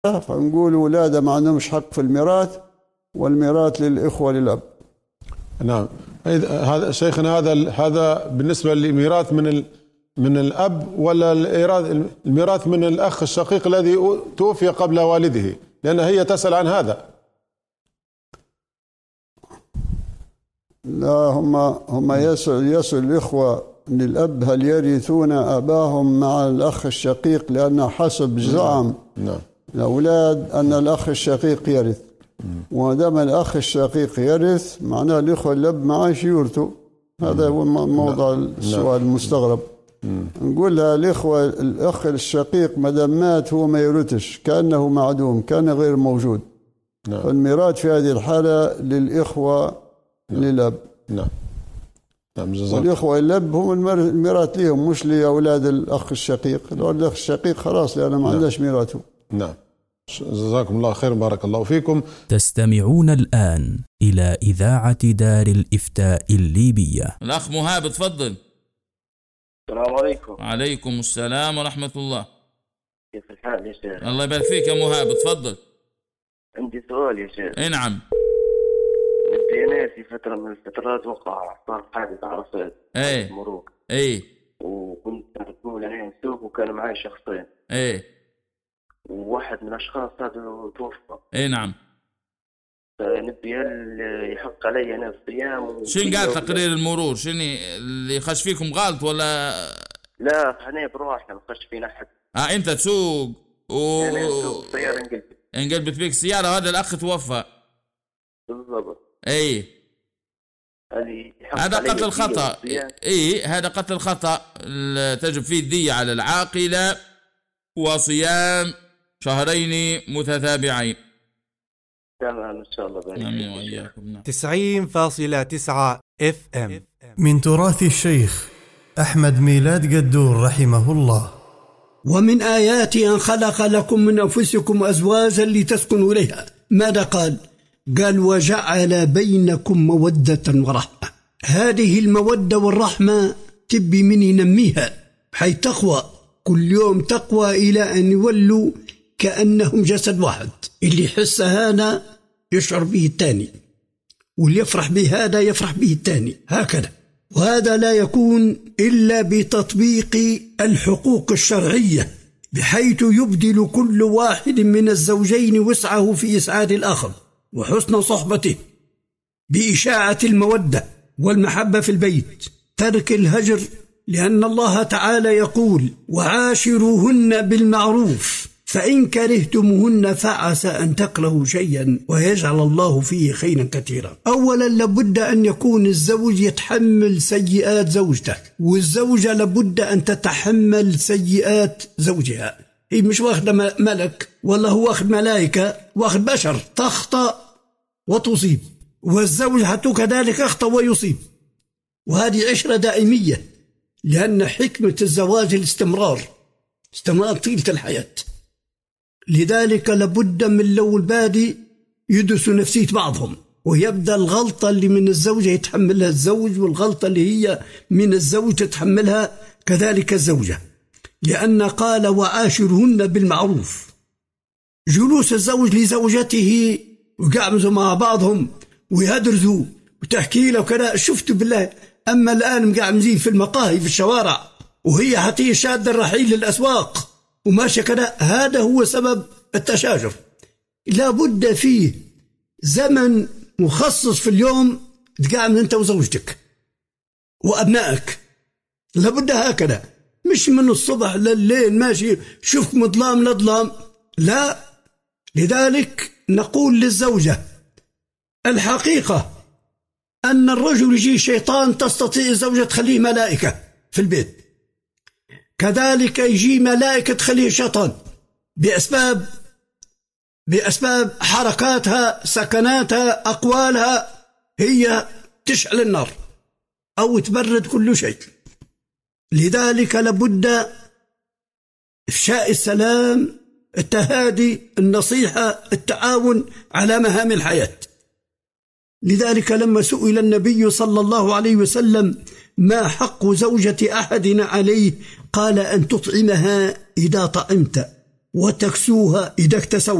فنقول ولاده ما عندهمش حق في الميراث، والميراث للإخوة للأب. نعم. هذا شيخنا، هذا بالنسبة للميراث من الأب، ولا الميراث من الأخ الشقيق الذي توفي قبل والده؟ لأن هي تسأل عن هذا. لا، هم يسأل الإخوة للأب هل يرثون أباهم مع الأخ الشقيق، لأن حسب زعم الأولاد أن الأخ الشقيق يرث، ودام الأخ الشقيق يرث معناه الإخوة الأب معاش يورثوا. هذا هو موضوع السؤال المستغرب. نقول لها الإخوة الأخ الشقيق مدام مات هو ما يورثش، كأنه معدوم، كان غير موجود. فالميراث في هذه الحالة للإخوة للأب. نعم. والإخوة الأب هم الميراث لهم، مش لأولاد الأخ الشقيق. الأخ الشقيق خلاص لأنه ما عندهش ميراثه. نعم. جزاكم الله خير، بارك الله فيكم. تستمعون الآن إلى إذاعة دار الإفتاء الليبية. الأخ مهاب تفضل. السلام عليكم. وعليكم السلام ورحمة الله. كيف الحال يا شيخ؟ الله يبارك فيك يا مهاب، تفضل. عندي سؤال يا شيخ. اي نعم. أنا في فترة من الفترات صار حادث عرفات مرور. وكنت أقول عليه سوق، وكان معي شخصين. وواحد من الأشخاص هذا توفى. نعم. فنبي هل يحق علي أنا الصيام؟ شنو قال تقرير المرور؟ شنو اللي خش فيكم غلط ولا؟ لا، احنا بروحنا ما خش فينا أحد. أنت تسوق أنا أسوق السيارة انقلبت بيك السيارة، هذا الأخ توفى. بالضبط. هذا قتل خطأ. هذا قتل خطأ، تجب فيه الدية على العاقلة، وصيام شهرين متتابعين. تمام إن شاء الله. آمين وإياكم. 90.9 FM من تراث الشيخ أحمد ميلاد قدور رحمه الله. ومن آياته أن خلق لكم من أنفسكم أزواجا لتسكنوا إليها. ماذا قال؟ قال وجعل بينكم مودة ورحمة. هذه المودة والرحمة تبي من ينميها بحيث تقوى كل يوم، تقوى إلى أن يولوا كأنهم جسد واحد. اللي يحس هذا يشعر به الثاني، واللي يفرح به هذا يفرح به الثاني، هكذا. وهذا لا يكون إلا بتطبيق الحقوق الشرعية، بحيث يبذل كل واحد من الزوجين وسعه في إسعاد الآخر وحسن صحبته، بإشاعة المودة والمحبة في البيت، ترك الهجر، لأن الله تعالى يقول وعاشروهن بالمعروف فإن كرهتموهن فعسى أن تكرهوا شيئا ويجعل الله فيه خيرا كثيرا. أولا لابد أن يكون الزوج يتحمل سيئات زوجته، والزوجة لابد أن تتحمل سيئات زوجها. هي مش واخدة ملك ولا هو واخد ملائكة، واخد بشر، تخطأ وتصيب، والزوج حتى كذلك يخطأ ويصيب. وهذه عشرة دائمية، لأن حكمة الزواج الاستمرار طيلة الحياة. لذلك لابد من لو البادي يدرسوا نفسية بعضهم، ويبدأ الغلطة اللي من الزوجة يتحملها الزوج، والغلطة اللي هي من الزوج تتحملها كذلك الزوجة، لأن قال وعاشرهن بالمعروف. جلوس الزوج لزوجته وقعمزوا مع بعضهم ويهدرزوا وتحكي له وكذا، شفت بالله. أما الآن مقعمزين في المقاهي في الشوارع، وهي حتى شادة الرحيل للأسواق وماشي كذا، هذا هو سبب التشاجر. لابد فيه زمن مخصص في اليوم تقعمز أنت وزوجتك وأبنائك، لابد هكذا، مش من الصبح لليل ماشي شوفك مظلام لظلام، لا. لذلك نقول للزوجة الحقيقة أن الرجل يجي شيطان تستطيع الزوجة تخليه ملائكة في البيت، كذلك يجي ملائكة تخليه شيطان بأسباب حركاتها، سكناتها، أقوالها، هي تشعل النار أو تبرد كل شيء. لذلك لابد إفشاء السلام، التهادي، النصيحة، التعاون على مهام الحياة. لذلك لما سئل النبي صلى الله عليه وسلم ما حق زوجة أحدنا عليه، قال أن تطعمها إذا طعمت، وتكسوها إذا اكتسوا